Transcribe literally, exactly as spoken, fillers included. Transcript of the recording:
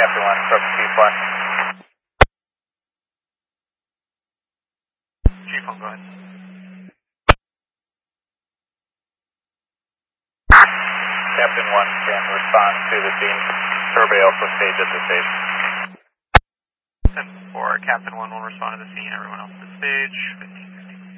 Captain one, approach Chief one. Chief one, go ahead. Captain one can respond to the scene. Survey also stage at the stage. ten four, Captain one will respond to the scene, everyone else to the stage. fifteen